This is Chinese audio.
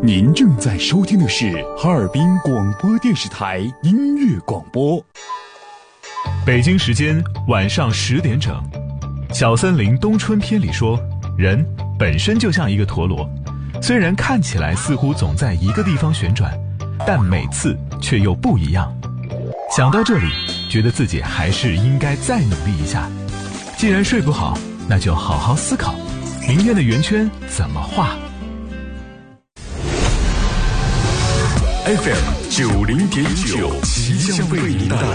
您正在收听的是哈尔滨广播电视台音乐广播。 北京时间晚上10点整，小森林冬春篇里说，人本身就像一个陀螺，虽然看起来似乎总在一个地方旋转，但每次却又不一样。想到这里，觉得自己还是应该再努力一下。既然睡不好，那就好好思考，明天的圆圈怎么画。 FM 90.9，奇象为您带来